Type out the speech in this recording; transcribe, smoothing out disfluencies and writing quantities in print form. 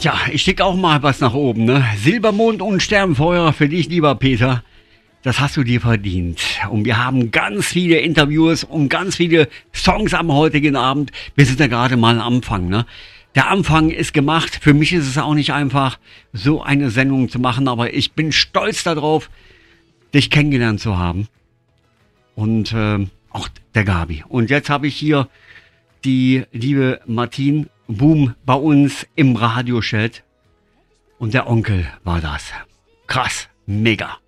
Tja, ich schicke auch mal was nach oben, ne? Silbermond und Sternfeuer für dich, lieber Peter. Das hast du dir verdient. Und wir haben ganz viele Interviews und ganz viele Songs am heutigen Abend. Wir sind ja gerade mal am Anfang, ne? Der Anfang ist gemacht. Für mich ist es auch nicht einfach, so eine Sendung zu machen. Aber ich bin stolz darauf, dich kennengelernt zu haben. Und auch der Gabi. Und jetzt habe ich hier die liebe Martine Boom bei uns im Radiochat. Und der Onkel war das. Krass, mega.